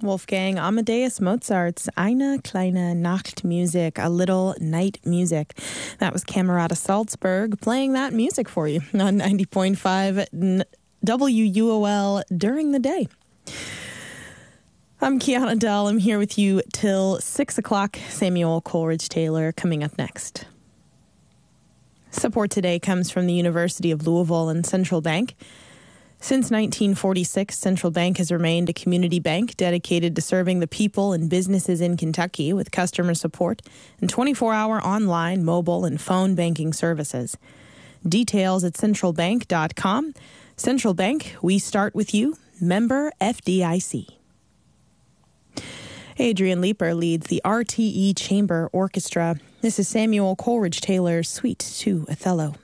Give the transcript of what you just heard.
Wolfgang Amadeus Mozart's Eine kleine Nachtmusik, a little night music. That was Camerata Salzburg playing that music for you on 90.5 WUOL during the day. I'm Kiana Dell. I'm here with you till 6 o'clock. Samuel Coleridge Taylor coming up next. Support today comes from the University of Louisville and Central Bank. Since 1946, Central Bank has remained a community bank dedicated to serving the people and businesses in Kentucky with customer support and 24-hour online, mobile, and phone banking services. Details at centralbank.com. Central Bank, we start with you. Member FDIC. Adrian Leeper leads the RTE Chamber Orchestra. This is Samuel Coleridge Taylor's Suite to Othello.